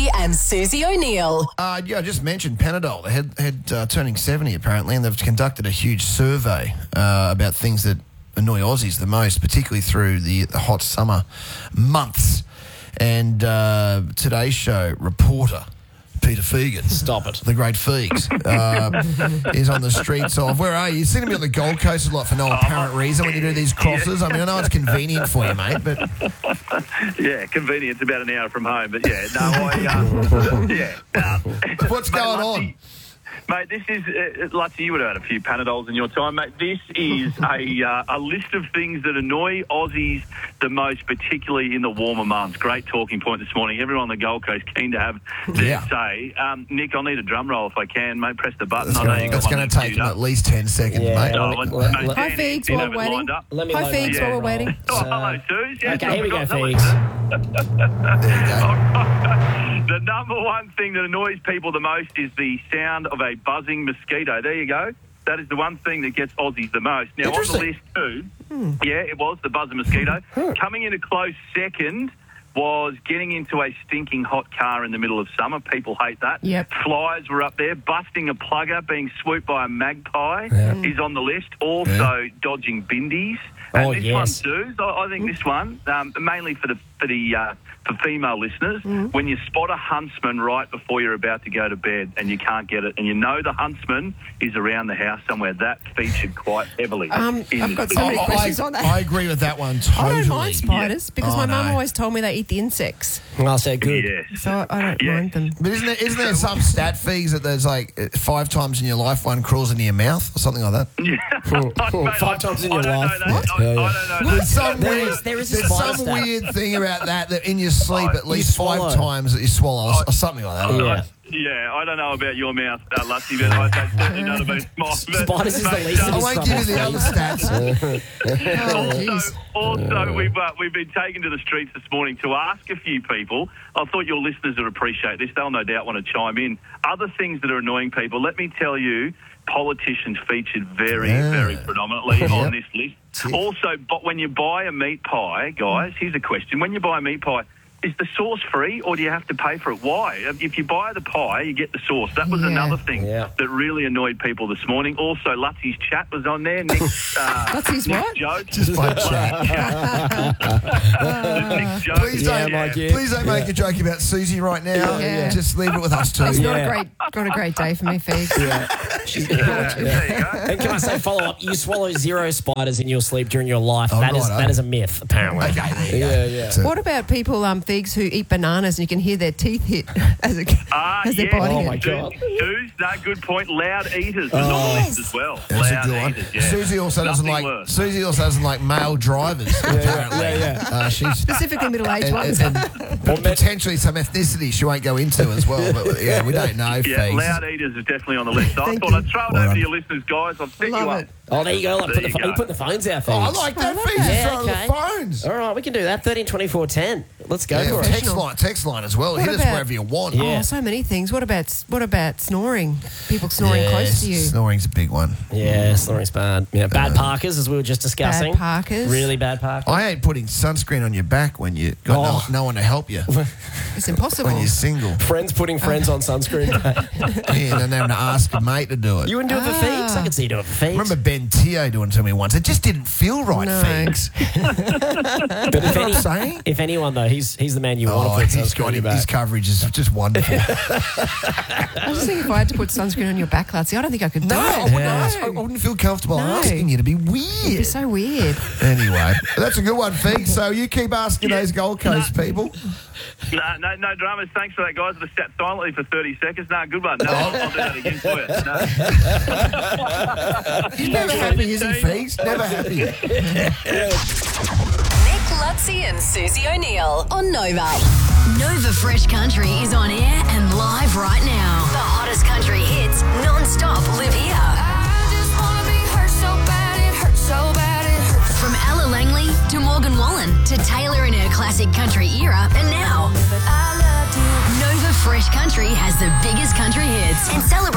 and Susie O'Neill. I just mentioned Panadol. They had turning 70 apparently, and they've conducted a huge survey about things that annoy Aussies the most, particularly through the hot summer months. And today's show reporter Peter Fegan. Stop it. The great Feegs is on the streets of... Where are you? You seem to be on the Gold Coast a lot for no apparent reason when you do these crosses. I mean, I know it's convenient for you, mate, but... Yeah, convenient. It's about an hour from home, but yeah, What's going on? Mate, this is, Lutzy, you would have had a few Panadols in your time, mate. This is a list of things that annoy Aussies the most, particularly in the warmer months. Great talking point this morning. Everyone on the Gold Coast keen to have their say. Nick, I'll need a drum roll if I can, mate. Press the button. That's going to take at least 10 seconds, mate. Hi, Feegs, while we're waiting. Hi, Feegs, while we're waiting. Hello, Suze. Okay, here we go, Feegs. There you go. The number one thing that annoys people the most is the sound of a buzzing mosquito. There you go. That is the one thing that gets Aussies the most. Now, on the list too, yeah, it was the buzzing mosquito. Coming in a close second was getting into a stinking hot car in the middle of summer. People hate that. Yep. Flies were up there. Busting a plugger, being swooped by a magpie is on the list. Also, dodging bindies. And this one, Suze, I think this one, mainly for female listeners, when you spot a huntsman right before you're about to go to bed and you can't get it, and you know the huntsman is around the house somewhere, that featured quite heavily. I've got so many questions on that. I agree with that one totally. I don't mind spiders because my mum always told me they eat the insects. I'll say good. Yes. So I don't mind them. But isn't there some stat Feegs that there's like 5 times in your life one crawls into your mouth or something like that? Yeah. 5 times in your life. I don't know. There's some There's some weird thing about that in your sleep at least 5 times that you swallow or something like that. Yeah. Yeah, I don't know about your mouth, Lutzy, but that's certainly none of it. Spiders is the least of I his won't give you the other stats. Also, we've been taken to the streets this morning to ask a few people. I thought your listeners would appreciate this. They'll no doubt want to chime in. Other things that are annoying people, let me tell you, politicians featured very predominantly on this list. Also, but when you buy a meat pie, guys, here's a question. When you buy a meat pie, is the sauce free or do you have to pay for it? Why? If you buy the pie, you get the sauce. That was another thing that really annoyed people this morning. Also, Lutzy's chat was on there. Nick's what? joke. Just my chat. Nick's joke. Please don't make a joke about Susie right now. Yeah. Just leave it with us two. It's not a great day for me, Feegs. There you go. And can I say, follow up, you swallow 0 spiders in your sleep during your life. Oh, That is a myth, apparently. Okay, there you go. What about people, Feegs, who eat bananas and you can hear their teeth hit as they're biting Oh, it? my God. Suze, no, good point. Loud eaters are on the list as well. That's Loud a good one. eaters, yeah. Susie also doesn't like male drivers. Apparently, she's Specifically middle-aged ones. and potentially some ethnicity she won't go into as well. But yeah, we don't know. Yeah, Feegs. loud eaters is definitely on the list. So I Thank thought you. I'd throw it over to your listeners, guys. I've set you Love up. it. Oh, there you go. Like, There you go. put the phones out, Oh, I Feegs. like that. I like Feegs that. is Yeah, throwing okay. the phones. All right, we can do that. 13 24 10. Let's go for it. Text line as well. Hit us about- wherever you want. Yeah. Oh, so many things. What about snoring? People snoring close to you. Snoring's a big one. Yeah, snoring's bad. Yeah, bad parkers, as we were just discussing. Bad parkers. Really bad parkers. I hate putting sunscreen on your back when you got no one to help you It's impossible. when you're single. Friends putting friends on sunscreen. Yeah, and then having to ask a mate to do it. You wouldn't do it for Feegs? I could see you do it for Feegs. Remember Ben Teo doing it to me once. It just didn't feel right, No. Feegs. But You know what I'm saying? if anyone, though, he's the man you want to put he's sunscreen got on your his back. coverage is just wonderful. I was just thinking if I had to put sunscreen on your back, Lutzy, I don't think I could do it. I wouldn't feel comfortable No. asking you to be It'd be weird. so weird. Anyway, that's a good one, Feegs. So you keep asking those Gold Coast people. No dramas. Thanks for that, guys. I sat silently for 30 seconds. No, good one. No, I'll do that again for you. No. He's never happy, is he, Feegs? Never happy. Nick, Lutzy and Susie O'Neill on Nova. Nova Fresh Country is on air and live right now. The hottest country hits non-stop live here. I just wanna be hurt so bad, it hurts so bad, it hurts. From Ella Langley to Morgan Wallen to Taylor in her classic country era, and now I loved you. Nova Fresh Country has the biggest country hits and celebrates